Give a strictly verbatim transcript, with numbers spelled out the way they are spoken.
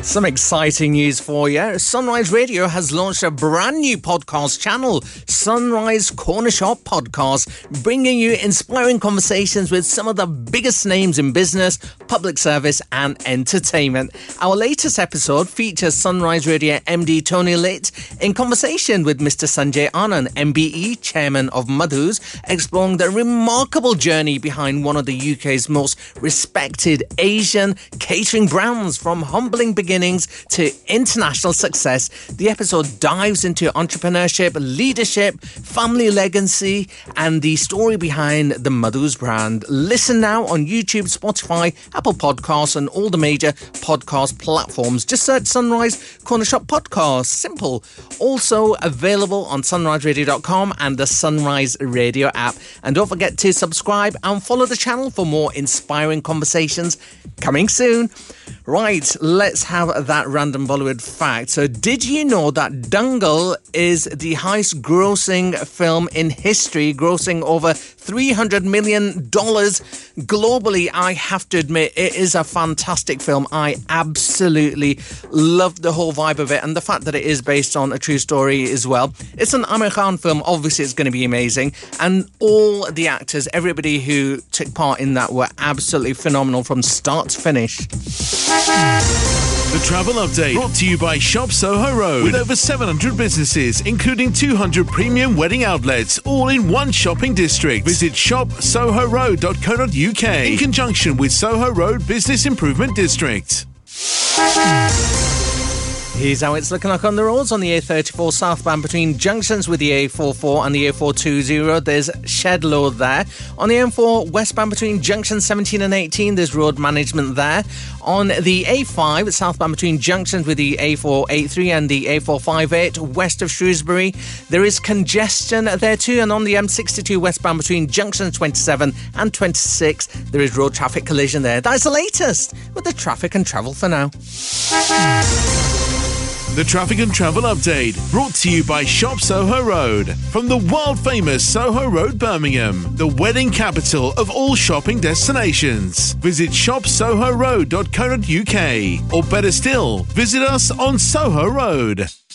Some exciting news for you. Sunrise Radio has launched a brand new podcast channel, Sunrise Corner Shop Podcast, bringing you inspiring conversations with some of the biggest names in business, public service and entertainment. Our latest episode features Sunrise Radio M D Tony Litt in conversation with Mister Sanjay Anand, M B E, Chairman of Madhus, exploring the remarkable journey behind one of the U K's most respected Asian catering brands, from humbling beginnings to international success. The episode dives into entrepreneurship, leadership, family legacy, and the story behind the Madhus brand. Listen now on YouTube, Spotify, Apple Podcasts, and all the major podcast platforms. Just search Sunrise Corner Shop Podcast. Simple. Also available on sunrise radio dot com and the Sunrise Radio app. And don't forget to subscribe and follow the channel for more inspiring conversations coming soon. Right, let's have that random Bollywood fact. So, did you know that Dangal is the highest grossing film in history, grossing over three hundred million dollars globally? I have to admit, it is a fantastic film. I absolutely love the whole vibe of it, and the fact that it is based on a true story as well. It's an Amir Khan film. Obviously, it's going to be amazing. And all the actors, everybody who took part in that were absolutely phenomenal from start to finish. The Travel Update, brought to you by Shop Soho Road, with over seven hundred businesses, including two hundred premium wedding outlets, all in one shopping district. Visit shop soho road dot co dot uk in conjunction with Soho Road Business Improvement District. Here's how it's looking like on the roads. On the A thirty-four southbound between junctions with the A forty-four and the A four twenty, there's shed load there. On the M four westbound between junctions seventeen and eighteen, there's road management there. On the A five southbound between junctions with the A four eighty-three and the A four fifty-eight west of Shrewsbury, there is congestion there too. And on the M sixty-two westbound between junctions twenty-seven and twenty-six, there is road traffic collision there. That is the latest with the traffic and travel for now. The Traffic and Travel Update, brought to you by Shop Soho Road. From the world-famous Soho Road, Birmingham, the wedding capital of all shopping destinations. Visit shop soho road dot co dot uk, or better still, visit us on Soho Road.